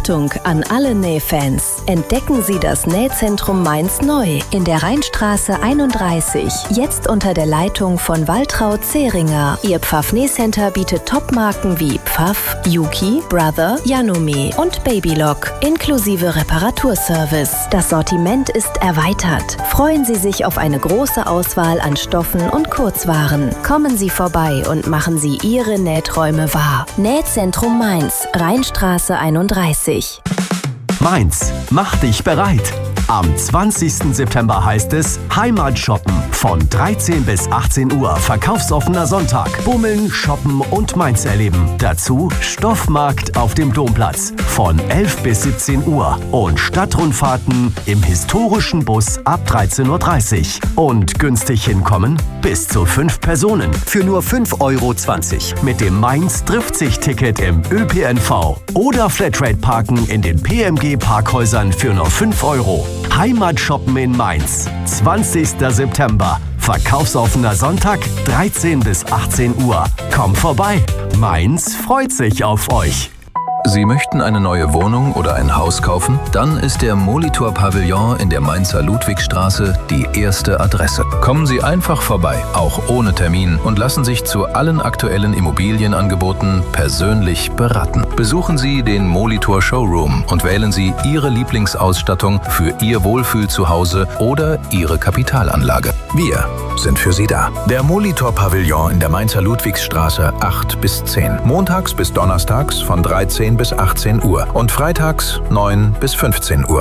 Achtung an alle Nähfans. Entdecken Sie das Nähzentrum Mainz neu in der Rheinstraße 31. Jetzt unter der Leitung von Waltraud Zehringer. Ihr Pfaff-Nähcenter bietet Topmarken wie Pfaff, Yuki, Brother, Janome und Babylock inklusive Reparaturservice. Das Sortiment ist erweitert. Freuen Sie sich auf eine große Auswahl an Stoffen und Kurzwaren. Kommen Sie vorbei und machen Sie Ihre Nähträume wahr. Nähzentrum Mainz, Rheinstraße 31. Mainz, mach dich bereit! Am 20. September heißt es Heimat shoppen. Von 13 bis 18 Uhr verkaufsoffener Sonntag. Bummeln, shoppen und Mainz erleben. Dazu Stoffmarkt auf dem Domplatz von 11 bis 17 Uhr. Und Stadtrundfahrten im historischen Bus ab 13.30 Uhr. Und günstig hinkommen? Bis zu 5 Personen. Für nur 5,20 € mit dem Mainz trifft sich Ticket im ÖPNV. Oder Flatrate parken in den PMG-Parkhäusern für nur 5 €. Heimatshoppen in Mainz, 20. September. Verkaufsoffener Sonntag, 13 bis 18 Uhr. Kommt vorbei. Mainz freut sich auf euch. Sie möchten eine neue Wohnung oder ein Haus kaufen? Dann ist der Molitor Pavillon in der Mainzer Ludwigstraße die erste Adresse. Kommen Sie einfach vorbei, auch ohne Termin, und lassen sich zu allen aktuellen Immobilienangeboten persönlich beraten. Besuchen Sie den Molitor Showroom und wählen Sie Ihre Lieblingsausstattung für Ihr Wohlfühlzuhause oder Ihre Kapitalanlage. Wir sind für Sie da. Der Molitor Pavillon in der Mainzer Ludwigsstraße 8 bis 10. Montags bis donnerstags von 13 bis 18 Uhr und freitags 9 bis 15 Uhr.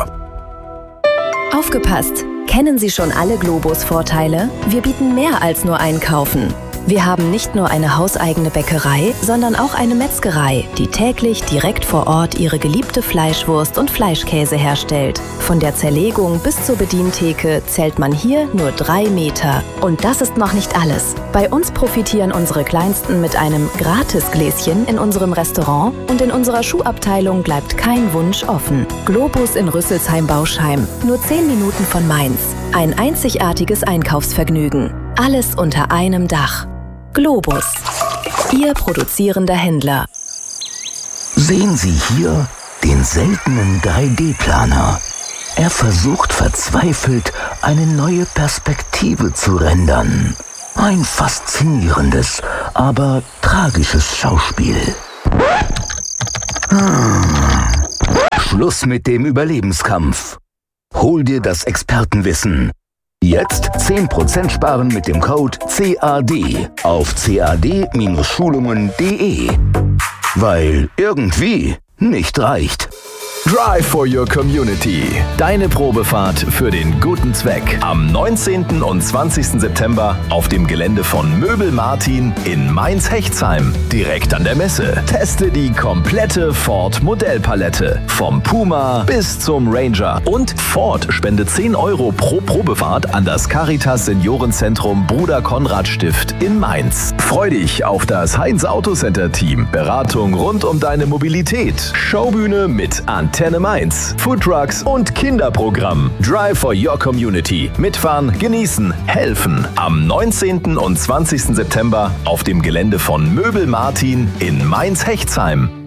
Aufgepasst! Kennen Sie schon alle Globus-Vorteile? Wir bieten mehr als nur Einkaufen. Wir haben nicht nur eine hauseigene Bäckerei, sondern auch eine Metzgerei, die täglich direkt vor Ort ihre geliebte Fleischwurst und Fleischkäse herstellt. Von der Zerlegung bis zur Bedientheke zählt man hier nur 3 Meter. Und das ist noch nicht alles. Bei uns profitieren unsere Kleinsten mit einem Gratisgläschen in unserem Restaurant und in unserer Schuhabteilung bleibt kein Wunsch offen. Globus in Rüsselsheim-Bauschheim, nur 10 Minuten von Mainz. Ein einzigartiges Einkaufsvergnügen. Alles unter einem Dach. Globus, Ihr produzierender Händler. Sehen Sie hier den seltenen 3D-Planer. Er versucht verzweifelt, eine neue Perspektive zu rendern. Ein faszinierendes, aber tragisches Schauspiel. Schluss mit dem Überlebenskampf. Hol dir das Expertenwissen. Jetzt 10% sparen mit dem Code CAD auf cad-schulungen.de. Weil irgendwie nicht reicht. Drive for your Community. Deine Probefahrt für den guten Zweck. Am 19. und 20. September auf dem Gelände von Möbel Martin in Mainz-Hechtsheim. Direkt an der Messe. Teste die komplette Ford-Modellpalette. Vom Puma bis zum Ranger. Und Ford spendet 10 € pro Probefahrt an das Caritas Seniorenzentrum Bruder Konrad Stift in Mainz. Freu dich auf das Heinz Autocenter Team. Beratung rund um deine Mobilität. Showbühne mit Antenne Mainz, Foodtrucks und Kinderprogramm. Drive for your Community. Mitfahren, genießen, helfen. Am 19. und 20. September auf dem Gelände von Möbel Martin in Mainz-Hechtsheim.